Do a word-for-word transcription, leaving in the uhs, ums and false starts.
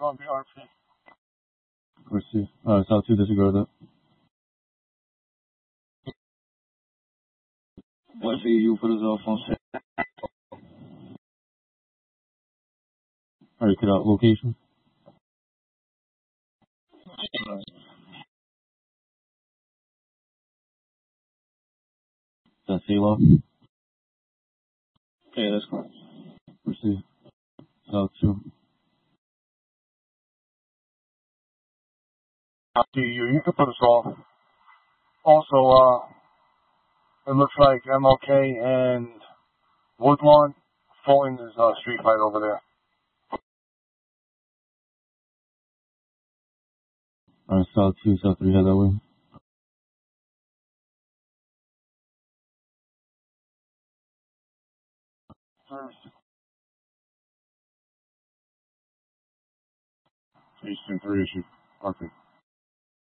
going B R P. Merci. Uh, South two, disregard that. What say you put us off on set? Alright, get out. Location. That's Halo. Okay, that's correct. Merci. South two. I'll see you. You can put us off. Also, uh, it looks like M L K and Woodlawn falling is a street fight over there. Alright, South two, South three, head that way. Eastern three issue. Okay.